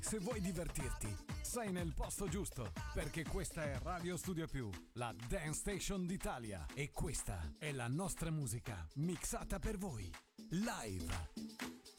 Se vuoi divertirti, sei nel posto giusto, perché questa è Radio Studio Più, la Dance Station d'Italia. E questa è la nostra musica mixata per voi, live.